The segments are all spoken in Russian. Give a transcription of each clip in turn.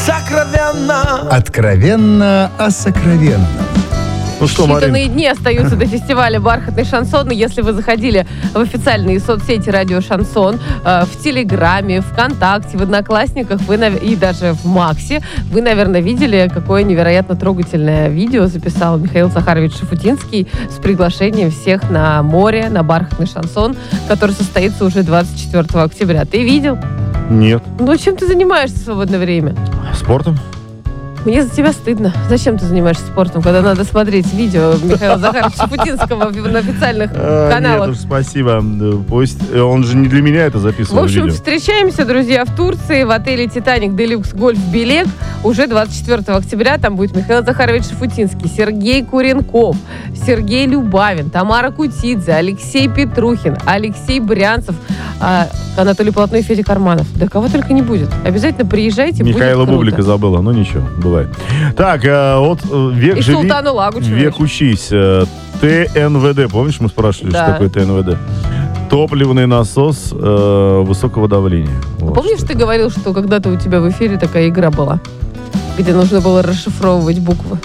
сокровенно. Откровенно о сокровенном. Ну что, Считанные Марин? дни остаются до фестиваля «Бархатный шансон». И если вы заходили в официальные соцсети «Радио Шансон», в Телеграме, ВКонтакте, в Одноклассниках и даже в Максе, вы, наверное, видели, какое невероятно трогательное видео записал Михаил Захарович Шафутинский с приглашением всех на море, на «Бархатный шансон», который состоится уже 24 октября. Ты видел? Нет. Ну, чем ты занимаешься в свободное время? Спортом? Мне за тебя стыдно. Зачем ты занимаешься спортом, когда надо смотреть видео Михаила Захаровича Путинского на официальных каналах? Нет уж, спасибо. Пусть он же не для меня это записывал. В общем, видео. встречаемся, друзья, в Турции, в отеле «Титаник Делюкс Гольф Белек». Уже 24 октября там будет Михаил Захарович Шафутинский, Сергей Куренков, Сергей Любавин, Тамара Кутидзе, Алексей Петрухин, Алексей Брянцев, Анатолий Полотно и Федя Карманов. Да кого только не будет. Обязательно приезжайте, Михаила будет круто. Бублика забыла, но ничего, бывает. Так, вот век И живи, Султана Лагучева. век учись. ТНВД, помнишь, мы спрашивали, Да. что такое ТНВД? Топливный насос высокого давления. Вот Помнишь, что ты это. говорил, что когда-то у тебя в эфире такая игра была, где нужно было расшифровывать буквы?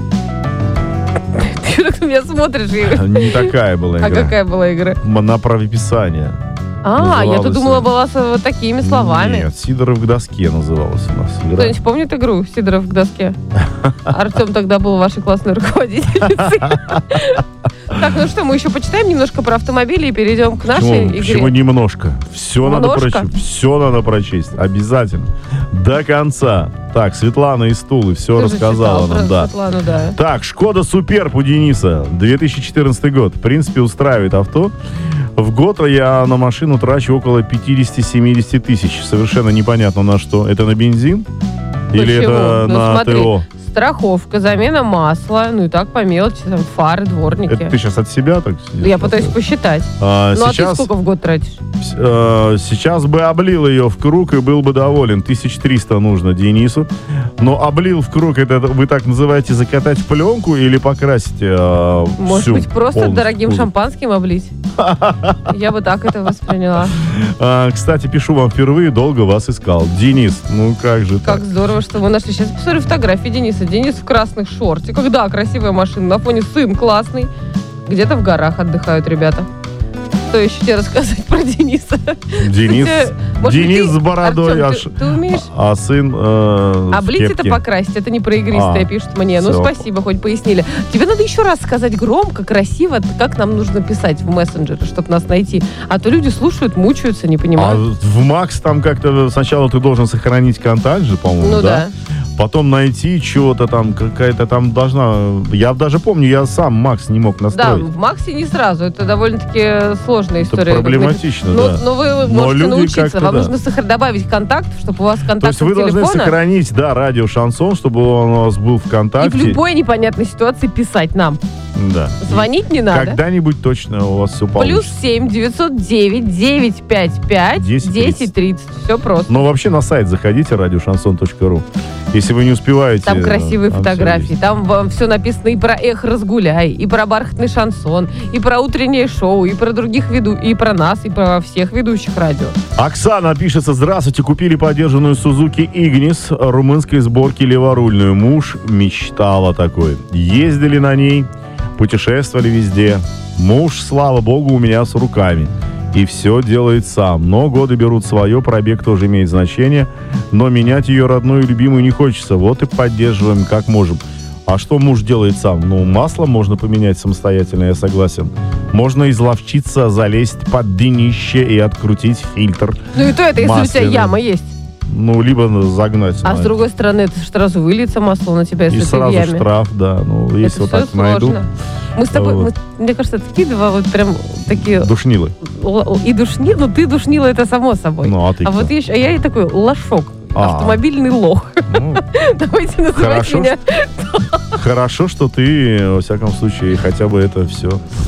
Ты что так на меня смотришь? Не такая была игра. А какая была игра? На правописание. Я Называлась, тут думала, была с вот такими словами. Нет, Сидоров к доске называлась у нас игра. Кто-нибудь помнит игру «Сидоров к доске»? Артем тогда был вашей классной руководительницей. Так, ну что, мы еще почитаем немножко про автомобили и перейдем к нашей Почему игре. немножко? Все надо прочесть. Все надо прочесть. Обязательно. До конца. Так, Светлана из Тулы все Ты же рассказала читал нам. про Да. Светлану, да. Так, Шкода Суперб у Дениса. 2014 год. В принципе, устраивает авто. В год я на машину трачу около 50-70 тысяч. Совершенно непонятно на что. Это на бензин? Или Почему? это Ну, на смотри, ТО? страховка, замена масла, ну и так по мелочи, там, фары, дворники. Это ты сейчас от себя так сидишь? Я пытаюсь посчитать. А Ну, а ты сейчас, сколько в год тратишь? сейчас бы облил ее в круг и был бы доволен. 1300 нужно Денису. Но облил в круг, это вы так называете закатать в пленку или покрасить Может всю быть, просто полностью дорогим кузов? шампанским облить? Я бы так это восприняла. Кстати, пишу вам впервые, долго вас искал. Денис, ну как же Как так? здорово, что вы нашли. Сейчас посмотрю фотографии Дениса. Денис в красных шортиках. Да, красивая машина. На фоне сын классный. Где-то в горах отдыхают ребята. Что еще тебе рассказать про Дениса? Денис, Кстати, может быть, Денис ты, с бородой, Артем, ты умеешь? а сын в Облить это кепке. покрасить, это не про игристое, пишут мне. Ну, всё. спасибо, хоть пояснили. Тебе надо еще раз сказать громко, красиво, как нам нужно писать в мессенджеры, чтобы нас найти. А то люди слушают, мучаются, не А понимают. в Макс там как-то сначала ты должен сохранить контакт же, по-моему, Ну да. Потом найти чего-то там, какая-то там должна... Я даже помню, я сам Макс не мог Да, настроить. в Максе не сразу. Это довольно-таки сложная Это история. проблематично, Но, да. но вы Но можете люди научиться. как-то, Вам да. нужно добавить контакт, чтобы у вас То контакт есть вы должны телефона. сохранить, да, радио Шансон, чтобы он у вас был И в ВКонтакте. любой непонятной ситуации писать нам. Да. Звонить не надо. Когда-нибудь точно у вас все получится. Плюс 7 909 955 1030. Все просто. Но вообще на сайт заходите, радиошансон.ру. Если вы не успеваете... Там красивые всё фотографии. есть. Там вам все написано и про «Эх, разгуляй», и про «Бархатный шансон», и про утреннее шоу, и про других и про нас, и про всех ведущих радио. Оксана пишется: здравствуйте, купили подержанную Suzuki Ignis румынской сборки леворульную. Муж мечтал о такой. Ездили на ней, путешествовали везде. Муж, слава богу, у меня с руками. И все делает сам. Но годы берут свое, пробег тоже имеет значение. Но менять ее родную и любимую не хочется. Вот и поддерживаем как можем. А что муж делает сам? Ну, масло можно поменять самостоятельно, я согласен. Можно изловчиться, залезть под днище и открутить фильтр. Ну и то это, если у тебя Масляный. яма есть. Ну, либо загнать. А с другой стороны, это же сразу выльется масло на тебя, если И ты в сразу яме. штраф, да. Ну, если Это вот всё так найду. сложно. Мы с тобой, Вот. мне кажется, такие два вот прям такие... Душнилы. И душнила, ну ты душнила, это само собой. Ну, а ты кто? вот я и такой лошок. Автомобильный лох. Ну, Давайте называть Хорошо, меня. хорошо, что ты, во всяком случае, хотя бы это все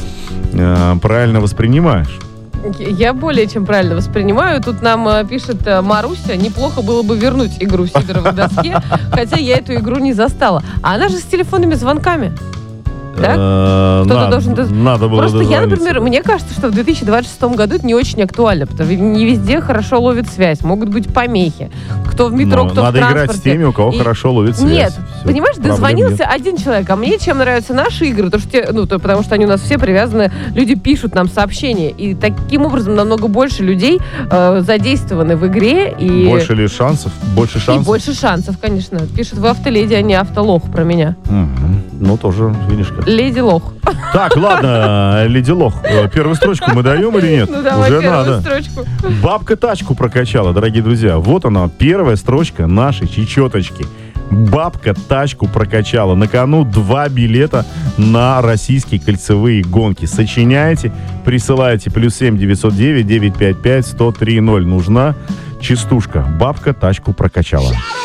правильно воспринимаешь. Я более чем правильно воспринимаю. Тут нам пишет Маруся, неплохо было бы вернуть игру Сидорова к доске, хотя я эту игру не застала. А она же с телефонными звонками. Кто-то должен Надо было Просто я, дозвониться. например, мне кажется, что в 2026 году это не очень актуально, потому что не везде хорошо ловит связь, могут быть помехи. Кто в метро, Но кто в надо транспорте. играть с теми, у кого И- хорошо ловит связь. Нет, Всё, понимаешь, проблем дозвонился нет. один человек, а мне чем нравятся наши игры, потому что они у нас все привязаны, люди пишут нам сообщения, и таким образом намного больше людей задействованы в игре, и Больше ли шансов? Больше и шансов? больше шансов, конечно. Пишут, вы автоледи, а не автолох про меня. Мгм. Ну, тоже, видишь как. Леди-лох. Так, ладно, Леди Лох, первую строчку мы даем или нет? Ну, давай Уже первую надо. строчку. Бабка тачку прокачала, дорогие друзья. Вот она, первая строчка нашей чечеточки. Бабка тачку прокачала. На кону 2 билета на российские кольцевые гонки. Сочиняйте, присылайте +7 909 955 1030. Нужна частушка. Бабка тачку прокачала.